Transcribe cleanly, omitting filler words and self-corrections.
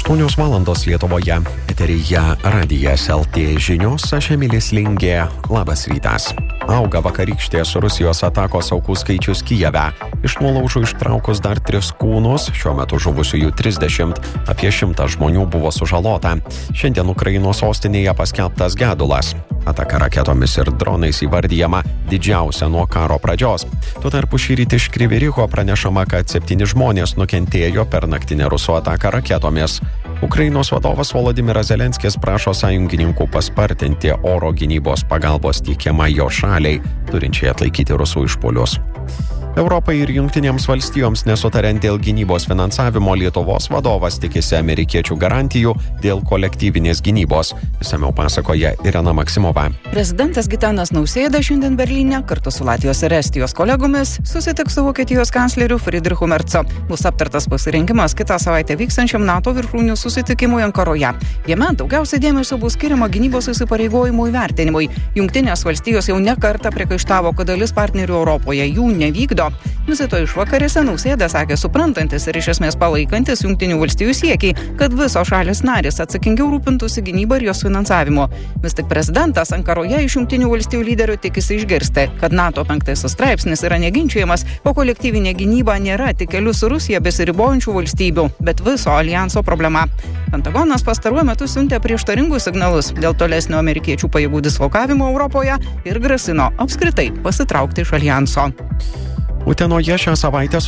8 valandos Lietuvoje. Eteryje Radijas LT žinios, aš Emilis Lingė. Labas rytas. Auga vakarykštės Rusijos atakos aukų skaičius Kijeve. Iš nuolaužų ištraukus dar 3 kūnus, šiuo metu žuvusiųjų 30, apie 100 žmonių buvo sužalota. Šiandien Ukrainos sostinėje paskelbtas gedulas. Ataka raketomis ir dronais įvardyjama didžiausia nuo karo pradžios. Tuo tarpu šįryt iš Kryvyj Riho pranešama, kad 7 žmonės nukentėjo per naktinę rusų ataką raketomis. Ukrainos vadovas Volodymyras Zelenskis prašo sąjungininkų paspartinti oro gynybos pagalbos teikiamą jo šaliai, turinčiai atlaikyti rusų išpuolius. Europai ir Jungtinėms valstijoms nesutariant dėl gynybos finansavimo, Lietuvos vadovas tikisi amerikiečių garantijų dėl kolektyvinės gynybos. Išsamiau pasakoja Irena Maksimova. Prezidentas Gitanas Nausėda šiandien Berlyne kartu su Latvijos ir Estijos kolegomis susitiks su Vokietijos kancleriu Friedrichu Mercu. Bus aptartas pasirinkimas kitą savaitę vykstančiam NATO viršūnių susitikimui Ankaroje. Jame daugiausiai dėmesio bus skiriama gynybos įsipareigojimų įvertinimui. Jungtinės valstijos jau ne kartą priekaištavo, kad dalis partnerių Europoje jų nevykdo. Vizito išvakarėse Nausėda sakė suprantantis ir iš esmės palaikantis Jungtinių valstijų siekį, kad visos šalys narės atsakingiau rūpintųsi gynybą ir jos finansavimu. Vis tik prezidentas Ankaroje iš Jungtinių valstijų lyderių tikisi išgirsti, kad NATO 5 straipsnis yra neginčiamas, o kolektyvinė gynyba nėra tik kelių su Rusija besiribojančių valstybių, bet viso aljanso problema. Pentagonas pastaruoju metu siuntė prieštaringus signalus dėl tolesnio amerikiečių pajėgų dislokavimo Europoje ir grasino apskritai pasitraukti iš aljanso. Utenoje šią savaitę